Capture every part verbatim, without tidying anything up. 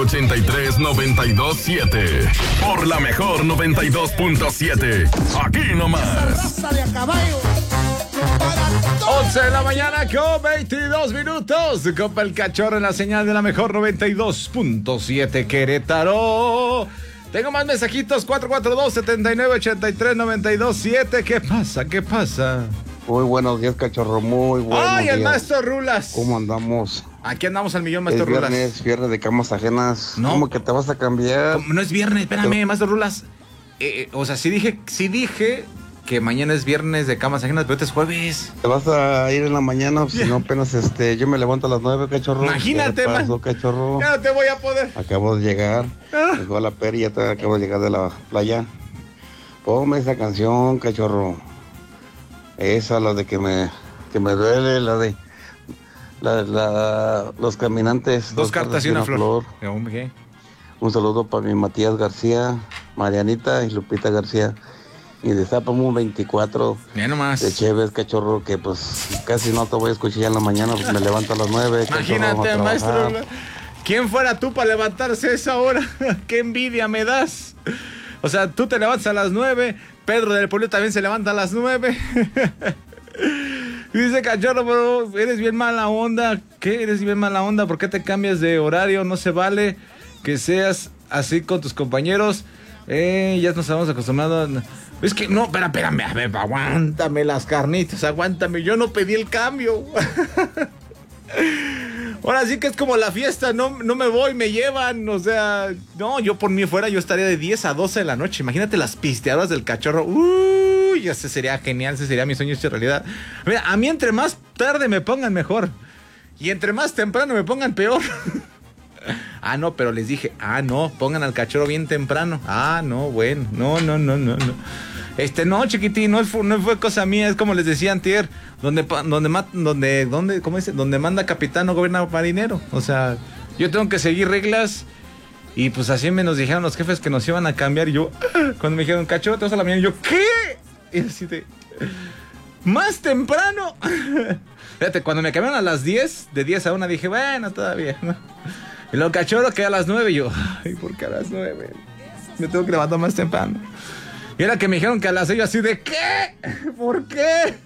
ochenta y tres, noventa y dos, siete. Por la mejor noventa y dos punto siete. Aquí nomás. once de la mañana con veintidós minutos. Copa el Cachorro en la señal de la mejor noventa y dos punto siete Querétaro. Tengo más mensajitos. Cuatro cuatro dos, setenta y nueve, ochenta y tres, noventa y dos, siete. ¿Qué pasa? ¿Qué pasa? Muy buenos días, Cachorro. Muy buenos ¡Ay, el días. maestro Rulas! ¿Cómo andamos? Aquí andamos al millón, maestro Es Rulas. viernes, viernes de camas ajenas. No. ¿Cómo que te vas a cambiar? ¿Cómo? No es viernes, espérame, maestro Rulas. Eh, o sea, sí dije, sí dije que mañana es viernes de camas ajenas, pero este es jueves. ¿Te vas a ir en la mañana? Si no, apenas este, yo me levanto a las nueve, Cachorro. Imagínate, ¿Qué pasó, man. Cachorro? Ya no te voy a poder. Acabo de llegar. Ah. Llegó a la Peri, ya te acabo de llegar de la playa. Ponme esa canción, Cachorro. Esa, la de que me, que me duele, la de la, la, los caminantes. Dos cartas y una flor. ¿Qué? Un saludo para mi Matías García, Marianita y Lupita García. Y destápame un veinticuatro Mira nomás. de Chévez, Cachorro, que pues casi no te voy a escuchar ya en la mañana, pues me levanto a las nueve. Imagínate, maestro. ¿Quién fuera tú para levantarse a esa hora? ¡Qué envidia me das! O sea, tú te levantas a las nueve, Pedro del Pueblo también se levanta a las nueve. Dice Cachorro, pero eres bien mala onda. ¿Qué? Eres bien mala onda. ¿Por qué te cambias de horario? No se vale que seas así con tus compañeros. Eh, ya nos estamos acostumbrados. Es que no, espera, espérame, a ver, aguántame las carnitas, aguántame. Yo no pedí el cambio. Ahora sí que es como la fiesta, no, no me voy, me llevan, o sea, no, yo por mí fuera, yo estaría de diez a doce de la noche. Imagínate las pisteadoras del Cachorro. Uy, ese sería genial, ese sería mi sueño hecho realidad. Mira, a mí entre más tarde me pongan mejor. Y entre más temprano me pongan peor. Ah, no, pero les dije, ah, no, pongan al Cachorro bien temprano. Ah, no, bueno, no, no, no, no, no. Este, no, chiquitín, no fue, no fue cosa mía, es como les decía antier, donde, donde, donde, donde, ¿cómo dice? Donde manda capitán no gobierna marinero. O sea, yo tengo que seguir reglas y pues así me nos dijeron los jefes que nos iban a cambiar y yo, cuando me dijeron, Cachorro, te vas a la mañana, y yo, ¿qué? Y así de, ¿más temprano? Fíjate, cuando me cambiaron a las diez, de diez a una, dije, bueno, todavía, ¿no? Y luego Cachorro queda a las nueve y yo, ay, ¿por qué a las nueve? Me tengo que levantar más temprano. Y era que me dijeron que a las seis, así de, ¿qué? ¿Por qué?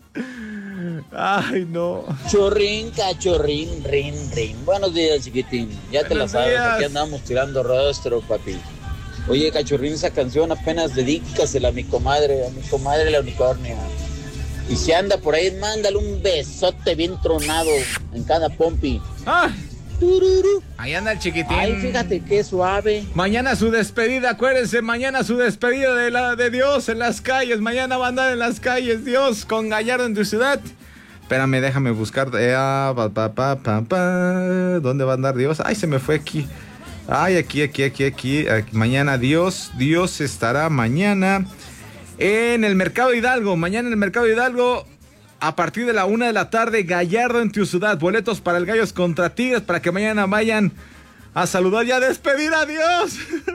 Ay, no. Chorrín, cachorrín, rin, rin. Buenos días, chiquitín. Ya te la Buenos sabes, días. aquí andamos tirando rostro, papi. Oye, cachorrín, esa canción apenas dedícasela a mi comadre, a mi comadre la unicornia. Y si anda por ahí, mándale un besote bien tronado en cada pompi. Ah, Tururú. ahí anda el chiquitín. Ay, fíjate qué suave. Mañana su despedida, acuérdense, mañana su despedida de la de Dios en las calles. Mañana va a andar en las calles, Dios, con Gallardo en tu ciudad. Espérame, déjame buscar. Eh, ah, pa, pa, pa, pa, pa. ¿Dónde va a andar Dios? Ay, se me fue aquí. Ay, aquí, aquí, aquí, aquí. aquí. Mañana Dios, Dios estará mañana en el Mercado Hidalgo. Mañana en el Mercado Hidalgo. A partir de la una de la tarde, Gallardo en tu ciudad. Boletos para el Gallos contra Tigres para que mañana vayan a saludar y a despedir a Dios.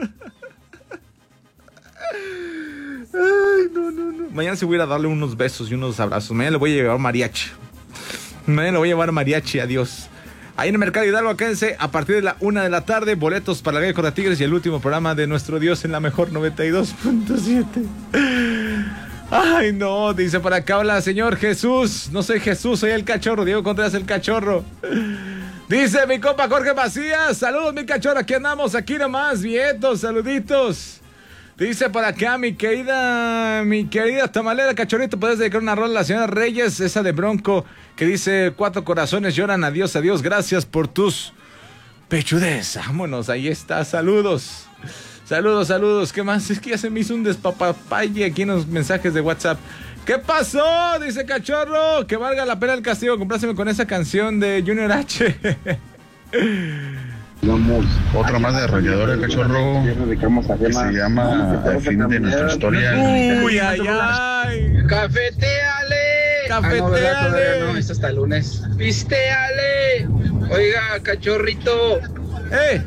Ay, no, no, no. Mañana se voy a ir a darle unos besos y unos abrazos. Mañana le voy a llevar mariachi. Mañana le voy a llevar mariachi a Dios. Ahí en el Mercado Hidalgo, quédense a partir de la una de la tarde. Boletos para el Gallos contra Tigres y el último programa de nuestro Dios en la mejor noventa y dos punto siete. Ay, no, dice por acá, hola, señor Jesús. No soy Jesús, soy el Cachorro. Diego Contreras, el Cachorro. Dice mi compa Jorge Macías. Saludos, mi Cachorro. Aquí andamos, aquí nomás. Vientos, saluditos. Dice por acá, mi querida, mi querida tamalera Cachorrito, puedes dedicar una rola a la señora Reyes, esa de Bronco, que dice, cuatro corazones lloran, adiós, adiós, gracias por tus pechudez. Vámonos, ahí está, saludos. Saludos, saludos. ¿Qué más? Es que ya se me hizo un despapapalle aquí en los mensajes de WhatsApp. ¿Qué pasó? Dice Cachorro. Que valga la pena el castigo. Compláceme con esa canción de Junior H. Otra más de arrolladora, Cachorro, que se llama El fin de nuestra historia. Uy, ay, ay. ¡Cafeteale! Cafeteale. Ah, no, todavía no, es hasta el lunes. ¡Pistéale! Oiga, Cachorrito. ¡Eh!